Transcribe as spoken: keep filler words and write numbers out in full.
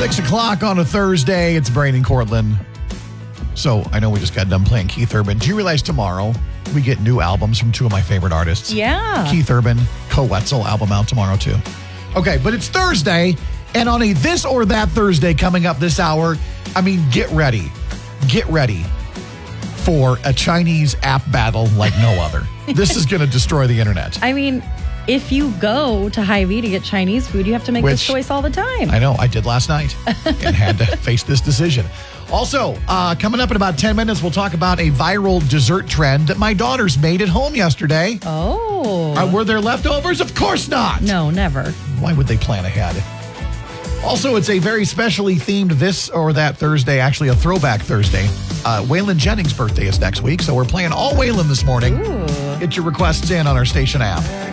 Six o'clock on a Thursday. It's Brain and Cortland. So I know we just got done playing Keith Urban. Do you realize tomorrow we get new albums from two of my favorite artists? Yeah. Keith Urban, Co Wetzel album out tomorrow too. Okay, but it's Thursday, and on a This or That Thursday coming up this hour, I mean, get ready. Get ready for a Chinese app battle like no other. This is going to destroy the internet. I mean, if you go to Hy-Vee to get Chinese food, you have to make Which, this choice all the time. I know. I did last night and had to face this decision. Also, uh, coming up in about ten minutes, we'll talk about a viral dessert trend that my daughters made at home yesterday. Oh. Uh, were there leftovers? Of course not. No, never. Why would they plan ahead? Also, it's a very specially themed This or That Thursday, actually a throwback Thursday. Uh, Waylon Jennings' birthday is next week, so we're playing all Waylon this morning. Ooh. Get your requests in on our station app.